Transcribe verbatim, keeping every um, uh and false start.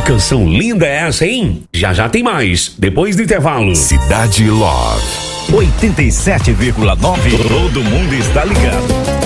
canção linda é essa, hein? Já já tem mais, depois do intervalo. Cidade Love. oitenta e sete vírgula nove. Todo mundo está ligado.